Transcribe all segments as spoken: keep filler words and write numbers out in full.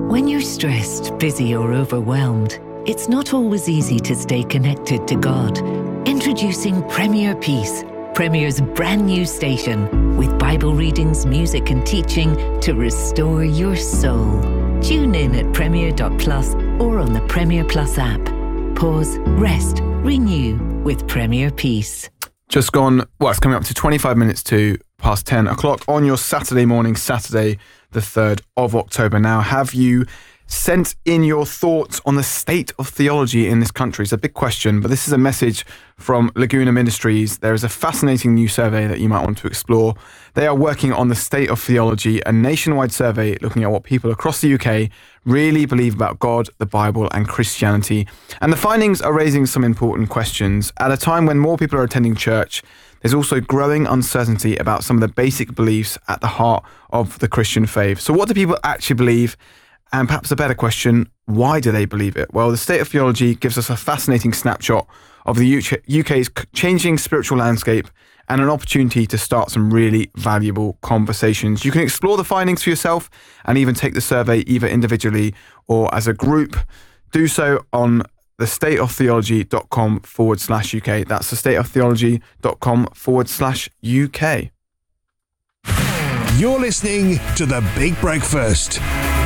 When you're stressed, busy or overwhelmed, it's not always easy to stay connected to God. Introducing Premier Peace, Premier's brand new station, with Bible readings, music and teaching to restore your soul. Tune in at premier dot plus or on the Premier Plus app. Pause, rest, renew with Premier Peace. Just gone, well, it's coming up to twenty-five minutes to past ten o'clock on your Saturday morning, Saturday, the third of October. Now, have you sent in your thoughts on the state of theology in this country? It's a big question, but this is a message from Laguna Ministries. There is a fascinating new survey that you might want to explore. They are working on the state of theology, a nationwide survey looking at what people across the U K really believe about God, the Bible, and Christianity. And the findings are raising some important questions. At a time when more people are attending church, there's also growing uncertainty about some of the basic beliefs at the heart of the Christian faith. So what do people actually believe? And perhaps a better question, why do they believe it? Well, the state of theology gives us a fascinating snapshot of the U K's changing spiritual landscape and an opportunity to start some really valuable conversations. You can explore the findings for yourself and even take the survey either individually or as a group. Do so on thestateoftheology.com forward slash UK. That's thestateoftheology.com forward slash UK. You're listening to The Big Breakfast.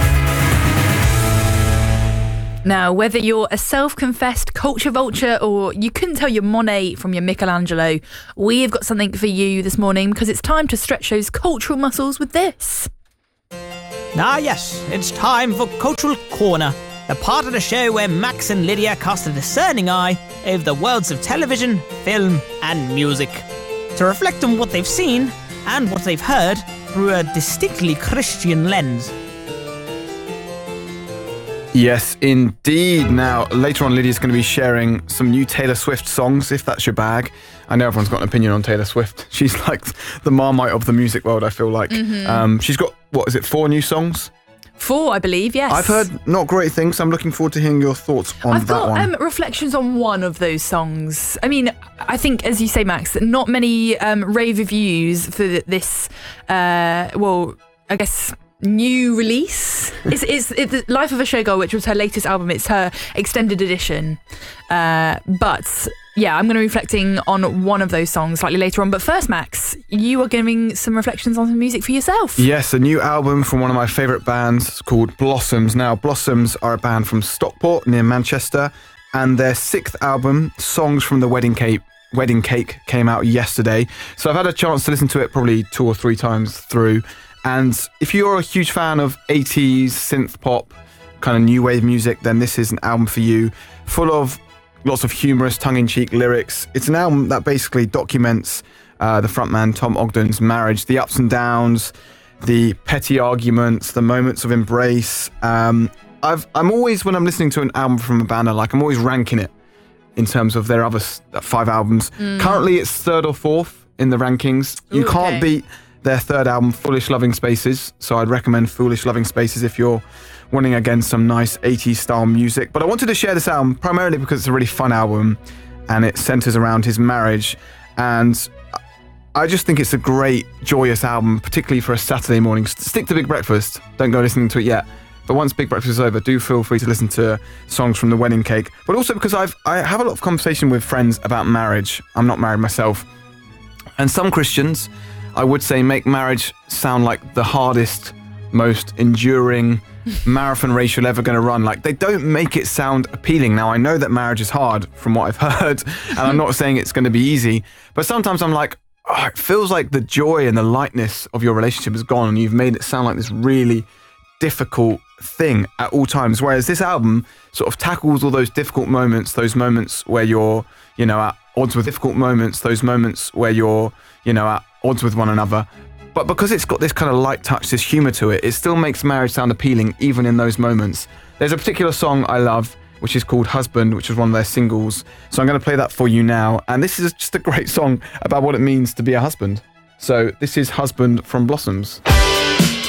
Now, whether you're a self-confessed culture vulture or you couldn't tell your Monet from your Michelangelo, we've got something for you this morning because it's time to stretch those cultural muscles with this. Ah yes, it's time for Cultural Corner, the part of the show where Max and Lydia cast a discerning eye over the worlds of television, film and music, to reflect on what they've seen and what they've heard through a distinctly Christian lens. Yes, indeed. Now, later on, Lydia's going to be sharing some new Taylor Swift songs, if that's your bag. I know everyone's got an opinion on Taylor Swift. She's like the Marmite of the music world, I feel like. Mm-hmm. Um, she's got, what is it, four new songs? Four, I believe, yes. I've heard not great things. I'm looking forward to hearing your thoughts on I've that got, one. I've got um, reflections on one of those songs. I mean, I think, as you say, Max, not many um, rave reviews for this, uh, well, I guess... new release. It's, it's it's Life of a Showgirl, which was her latest album. It's her extended edition. Uh, but yeah, I'm going to be reflecting on one of those songs slightly later on. But first, Max, you are giving some reflections on some music for yourself. Yes, a new album from one of my favourite bands called Blossoms. Now, Blossoms are a band from Stockport near Manchester, and their sixth album, Songs from the Wedding Cake, Wedding Cake, came out yesterday. So I've had a chance to listen to it probably two or three times through. And if you're a huge fan of eighties synth pop, kind of new wave music, then this is an album for you, full of lots of humorous, tongue-in-cheek lyrics. It's an album that basically documents uh, the frontman Tom Ogden's marriage, the ups and downs, the petty arguments, the moments of embrace. Um, I've, I'm always, when I'm listening to an album from a band I like, I'm always ranking it in terms of their other five albums. Mm. Currently, it's third or fourth in the rankings. You Ooh, can't okay. beat their third album, Foolish Loving Spaces. So I'd recommend Foolish Loving Spaces if you're wanting, again, some nice eighties style music. But I wanted to share this album primarily because it's a really fun album and it centers around his marriage. And I just think it's a great, joyous album, particularly for a Saturday morning. Stick to Big Breakfast. Don't go listening to it yet. But once Big Breakfast is over, do feel free to listen to songs from the Wedding Cake. But also because I've I have a lot of conversation with friends about marriage. I'm not married myself. And some Christians, I would say, make marriage sound like the hardest, most enduring marathon race you're ever going to run. Like, they don't make it sound appealing. Now, I know that marriage is hard from what I've heard, and I'm not saying it's going to be easy, but sometimes I'm like, oh, it feels like the joy and the lightness of your relationship is gone, and you've made it sound like this really difficult thing at all times. Whereas this album sort of tackles all those difficult moments, those moments where you're, you know, at odds with difficult moments, those moments where you're, you know, at odds with one another. But because it's got this kind of light touch, this humour to it, it still makes marriage sound appealing even in those moments. There's a particular song I love, which is called Husband, which is one of their singles. So I'm going to play that for you now. And this is just a great song about what it means to be a husband. So this is Husband from Blossoms.